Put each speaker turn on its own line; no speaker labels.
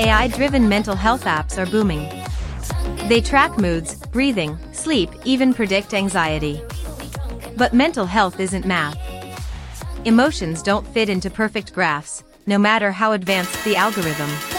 AI-driven mental health apps are booming. They track moods, breathing, sleep, even predict anxiety. But mental health isn't math. Emotions don't fit into perfect graphs, no matter how advanced the algorithm.